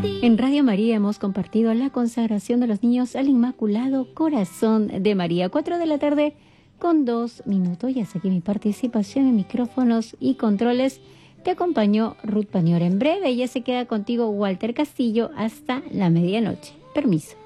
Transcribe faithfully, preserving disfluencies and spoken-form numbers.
En Radio María hemos compartido la consagración de los niños al Inmaculado Corazón de María. Cuatro de la tarde con dos minutos. Y hasta aquí mi participación en micrófonos y controles. Te acompañó Ruth Panior. En breve ya se queda contigo Walter Castillo hasta la medianoche. Permiso.